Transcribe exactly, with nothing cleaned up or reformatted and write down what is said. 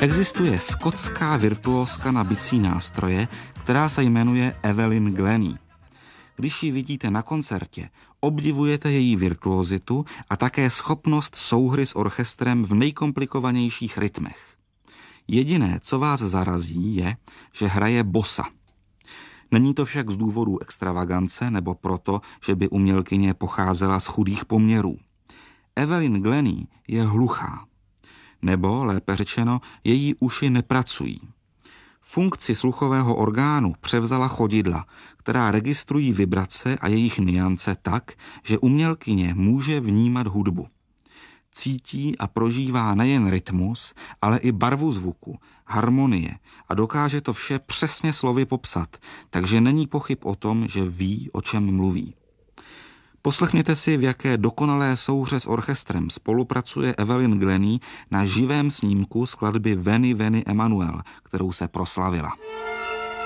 Existuje skotská virtuózka na bicí nástroje, která se jmenuje Evelyn Glennie. Když ji vidíte na koncertě, obdivujete její virtuózitu a také schopnost souhry s orchestrem v nejkomplikovanějších rytmech. Jediné, co vás zarazí, je, že hraje bosa. Není to však z důvodu extravagance nebo proto, že by umělkyně pocházela z chudých poměrů. Evelyn Glennie je hluchá. Nebo, lépe řečeno, její uši nepracují. Funkci sluchového orgánu převzala chodidla, která registrují vibrace a jejich niance tak, že umělkyně může vnímat hudbu. Cítí a prožívá nejen rytmus, ale i barvu zvuku, harmonie a dokáže to vše přesně slovy popsat, takže není pochyb o tom, že ví, o čem mluví. Poslechněte si, v jaké dokonalé souhře s orchestrem spolupracuje Evelyn Glennie na živém snímku skladby Veni Veni Emmanuel, kterou se proslavila.